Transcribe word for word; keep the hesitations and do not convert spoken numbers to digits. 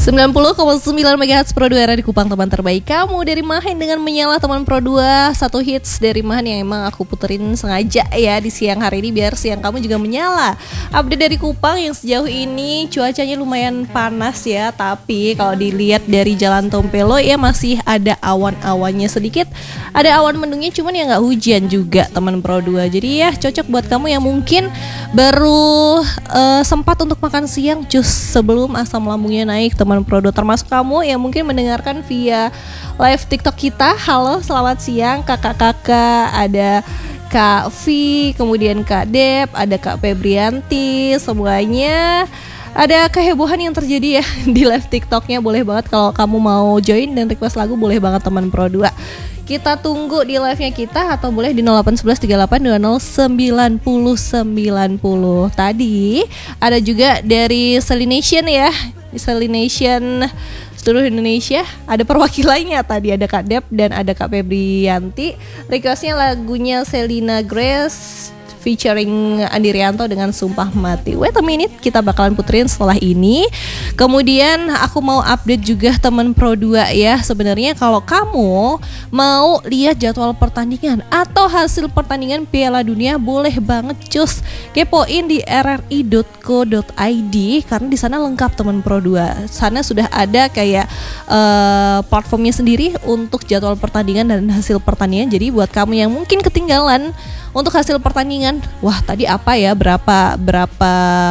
sembilan puluh koma sembilan megahertz Pro dua era di Kupang, teman terbaik kamu. Dari Mahen dengan Menyala, teman Pro dua. Satu hits dari Mahen yang emang aku puterin sengaja ya di siang hari ini biar siang kamu juga menyala. Update dari Kupang yang sejauh ini cuacanya lumayan panas ya, tapi kalau dilihat dari Jalan Tompelo ya masih ada awan-awannya sedikit. Ada awan mendungnya cuman ya nggak hujan juga, teman Pro dua. Jadi ya cocok buat kamu yang mungkin baru uh, sempat untuk makan siang just sebelum asam lambungnya naik, teman Pro dua. Termasuk kamu yang mungkin mendengarkan via live TikTok kita. Halo, selamat siang kakak-kakak. Ada Kak V, kemudian Kak Dep, ada Kak Febrianti. Semuanya ada kehebohan yang terjadi ya di live TikToknya. Boleh banget kalau kamu mau join dan request lagu, boleh banget teman Pro dua. Kita tunggu di live-nya kita atau boleh di nol delapan satu satu tiga delapan dua nol sembilan nol sembilan nol. Tadi ada juga dari Selination ya, Selination seluruh Indonesia. Ada perwakilannya, tadi ada Kak Dep dan ada Kak Febrianti. Requestnya lagunya Selena Grace featuring Andi Rianto dengan Sumpah Mati. Wait a minute, kita bakalan puterin setelah ini. Kemudian aku mau update juga teman Pro dua ya. Sebenarnya kalau kamu mau lihat jadwal pertandingan atau hasil pertandingan Piala Dunia, boleh banget cus kepoin di r r i dot co dot i d karena di sana lengkap teman Pro dua. Sana sudah ada kayak uh, platformnya sendiri untuk jadwal pertandingan dan hasil pertandingan. Jadi buat kamu yang mungkin ketinggalan untuk hasil pertandingan, wah tadi apa ya, berapa berapa